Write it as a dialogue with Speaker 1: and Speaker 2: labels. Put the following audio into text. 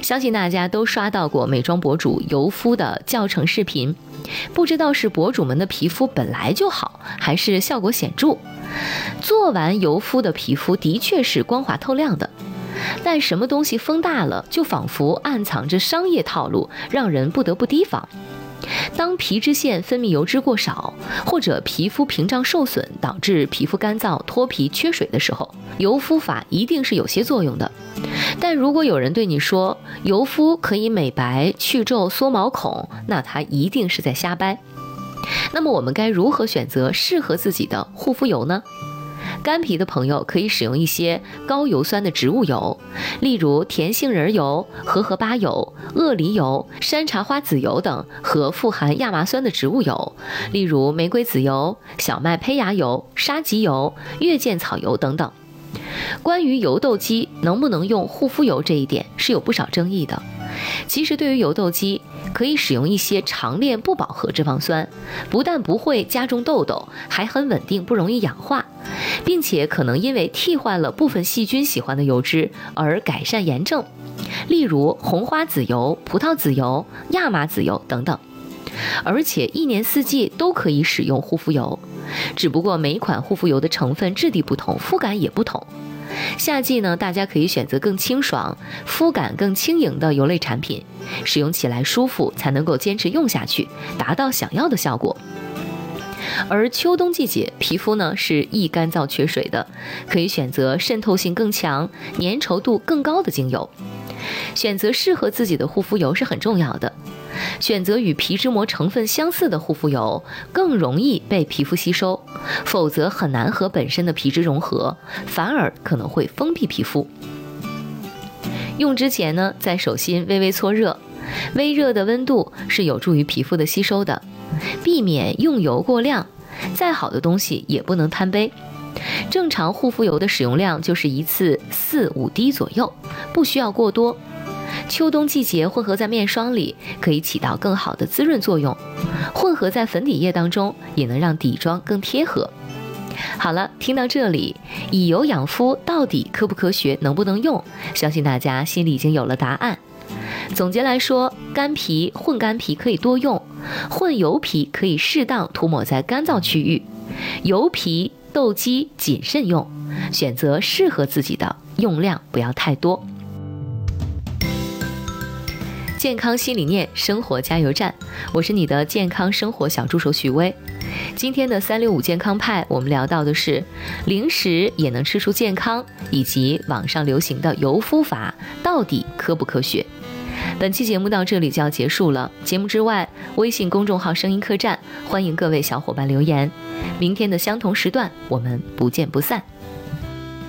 Speaker 1: 相信大家都刷到过美妆博主油肤的教程视频，不知道是博主们的皮肤本来就好，还是效果显著。做完油肤的皮肤的确是光滑透亮的，但什么东西风大了，就仿佛暗藏着商业套路，让人不得不提防。当皮脂腺分泌油脂过少，或者皮肤屏障受损，导致皮肤干燥、脱皮、缺水的时候，油肤法一定是有些作用的。但如果有人对你说油肤可以美白、去皱、缩毛孔，那他一定是在瞎掰。那么我们该如何选择适合自己的护肤油呢？干皮的朋友可以使用一些高油酸的植物油，例如甜杏仁油、荷荷巴油、鳄梨油、山茶花籽油等和富含亚麻酸的植物油，例如玫瑰籽油、小麦胚芽油、沙棘油、月见草油等等。关于油痘肌能不能用护肤油这一点是有不少争议的。其实对于油痘肌，可以使用一些长链不饱和脂肪酸，不但不会加重痘痘，还很稳定，不容易氧化，并且可能因为替换了部分细菌喜欢的油脂而改善炎症，例如红花籽油、葡萄籽油、亚麻籽油等等。而且一年四季都可以使用护肤油，只不过每一款护肤油的成分质地不同，肤感也不同。夏季呢，大家可以选择更清爽、肤感更轻盈的油类产品，使用起来舒服，才能够坚持用下去，达到想要的效果。而秋冬季节，皮肤呢是易干燥缺水的，可以选择渗透性更强、粘稠度更高的精油。选择适合自己的护肤油是很重要的。选择与皮脂膜成分相似的护肤油更容易被皮肤吸收，否则很难和本身的皮脂融合，反而可能会封闭皮肤。用之前呢，在手心微微搓热，微热的温度是有助于皮肤的吸收的，避免用油过量，再好的东西也不能贪杯。正常护肤油的使用量就是一次4-5滴左右，不需要过多。秋冬季节混合在面霜里，可以起到更好的滋润作用，混合在粉底液当中，也能让底妆更贴合。好了，听到这里，以油养肤到底科不科学，能不能用，相信大家心里已经有了答案。总结来说，干皮、混干皮可以多用，混油皮可以适当涂抹在干燥区域，油皮、痘肌谨慎用，选择适合自己的，用量不要太多。健康新理念，生活加油站，我是你的健康生活小助手许巍。今天的365健康派，我们聊到的是零食也能吃出健康，以及网上流行的油肤法到底科不科学。本期节目到这里就要结束了，节目之外，微信公众号声音客栈，欢迎各位小伙伴留言。明天的相同时段，我们不见不散。